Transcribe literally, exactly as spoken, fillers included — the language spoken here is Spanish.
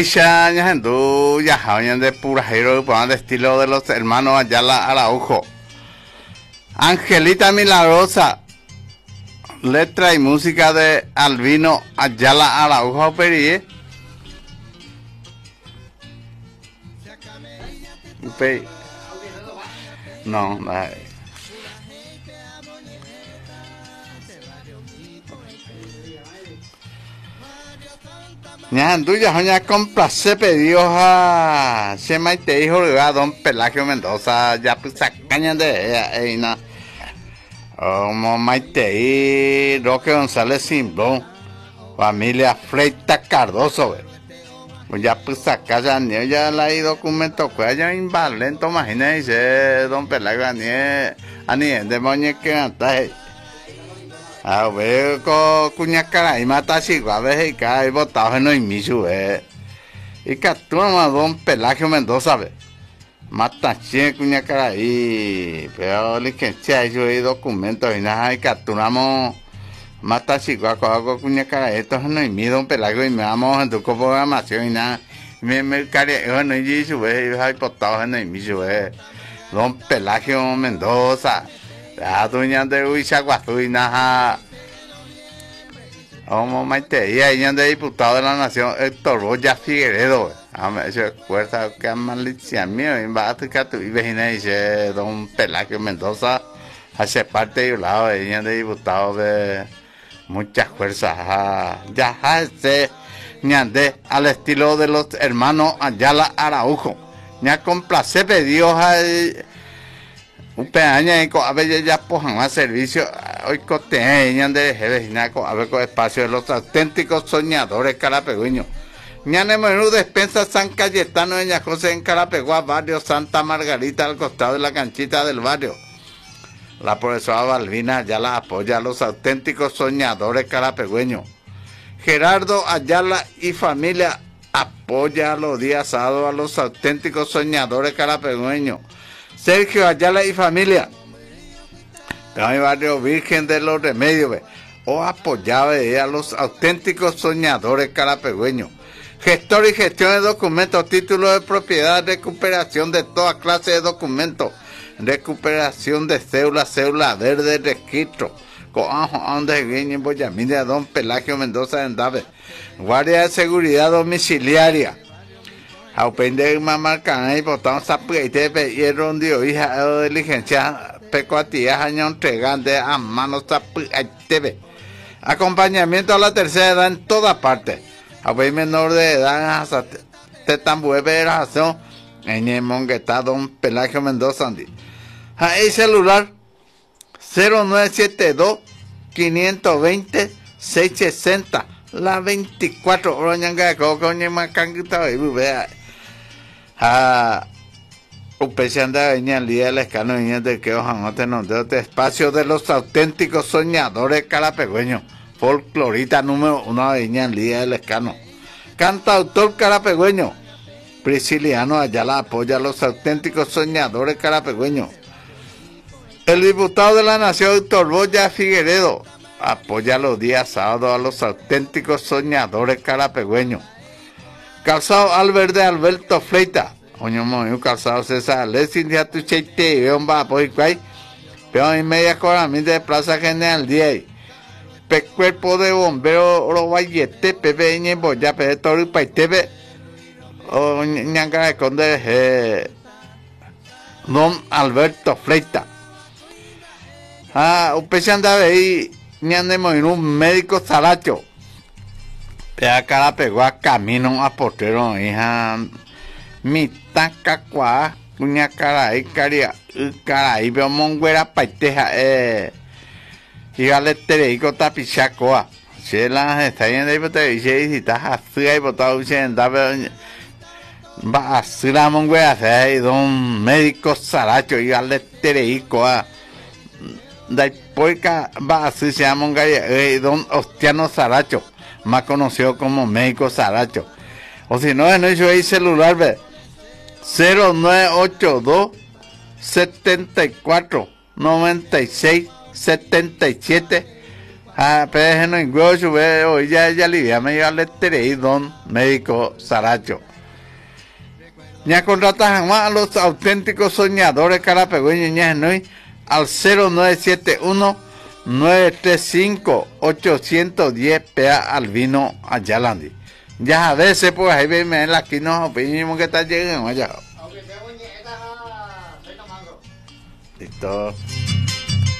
Ya años ya habían de pura hero de estilo de los hermanos Ayala Araujo. Angelita Milagrosa, letra y música de Albino Ayala Araujo Perie. No, no. Ña anduya hoña complace pedidos a Shema y te dijo a don Pelagio Mendoza ya pues sacaña de ella eina como Maite y Roque González Simbrón familia Freita Cardoso pues ya pues sacaña ni ya la hay documento que haya invalento imagínese don Pelagio ani ani de moñe que anta a ver, con cuña cara y mata si a ver y cae botado en el mismo, eh. Y captura a don Pelagio Mendoza, ve. Mata chien cuña cara y pero licencia yo hay documentos y nada y capturamos mata si con cuña cara esto es no mi don Pelagio y me vamos en tu programación y nada. Me me care no y su ve y hay botado en el mismo, eh. Don Pelagio Mendoza. La doña de Huichaguazú y Naja. Vamos, Maite, y ahí anda diputado de la Nación, Héctor Roya Figueredo. A mí se acuerda que a malicia mío, y va a tocar tu vecina, dice don Pelagio Mendoza, hace parte de un lado, ella anda diputado de muchas fuerzas. Ya hace, ñande, al estilo de los hermanos Ayala Araujo. Ya complace pedidos al. Un peaña y a ver ya pojan más servicio hoy coteñan de vecinaco a ver con espacio de los auténticos soñadores carapegüeños. Ñane menú despensa San Cayetano de Ñajose en Carapegua, barrio Santa Margarita al costado de la canchita del barrio. La profesora Balbina ya la apoya a los auténticos soñadores carapegüeños. Gerardo Ayala y familia apoya a los días sábados a los auténticos soñadores carapegüeños. Sergio Ayala y familia, de mi barrio Virgen de los Remedios, ve, o apoyaba a los auténticos soñadores carapegüeños. Gestor y gestión de documentos, títulos de propiedad, recuperación de toda clase de documentos, recuperación de cédula, cédula verde, registro, con de Guiñe, Boyamina, don Pelagio Mendoza en Dave, guardia de seguridad domiciliaria. Aupende mamarcan ahí botamos a peite y el rondio hija de diligencia pecuatía año entregante a manos a peite. Acompañamiento a la tercera edad en toda parte. Aupende menor de edad hasta te tambueve razón en el mongueta don Pelagio Mendoza. Ahí celular cero nueve siete dos, cinco dos cero, seis sesenta la veinticuatro horas ñanga coco ñema canguita y vea. Ah, upese anda venía el día del escano y de que ojalá te nos de espacio de los auténticos soñadores carapegüeños. Folclorita número uno venía el día del escano. Cantautor carapegüeño. Prisciliano Ayala apoya a los auténticos soñadores carapegüeños. El diputado de la Nación, Héctor Roya Figueredo, apoya los días sábados a los auténticos soñadores carapegüeños. Calzado Alberde Alberto Freita, oño moño calzado César Lesin de Atucheite y Beón Bapoicuay, Peón y media coramente de Plaza General diez. Pe cuerpo de bombero Orobayete, Pepe Ñe Boya, Pepe Toro y Paitepe, o ñanga de Conde, eh, don Alberto Freita. Ah, usted se anda ahí, ñandemos en un médico zaracho. Ya cara pegó a camino a portero, hija. Mi taca cuá, cuña cara y caria, cara y veo monguera paiteja, eh. Y gale tereico tapichacoa. Si la está yendo ahí, pero te dice, si estás así ahí, pero está diciendo, va a hacer la monguera, se don médico zaracho, y gale tereico, ah. Después va a ser se llama un gallo, don Ostiano Zaracho, más conocido como médico Zaracho. O si no, en eso hay celular, ve, cero nueve ocho dos, setenta y cuatro, noventa y seis, setenta y siete, Ah, pero no encuentro, hoy ya ya le me iba a leer don médico Saracho. Ya contratan a los auténticos soñadores carapegüeños ya no al cero nueve siete uno nueve tres cinco ocho uno cero P A Albino Ayalandi. Ya a veces pues ahí ven en la esquina opinimos que está llegando allá. Listo.